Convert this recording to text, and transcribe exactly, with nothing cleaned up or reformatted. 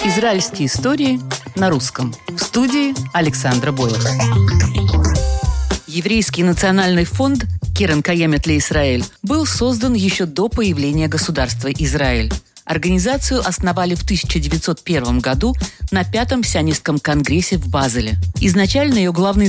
Израильские истории на русском. В студии Александра Бойлер. Еврейский национальный фонд «Керен Каемет ле-Исраэль» был создан еще до появления государства Израиль. Организацию основали в тысяча девятьсот первом году на Пятом сионистском конгрессе в Базеле. Изначально ее главной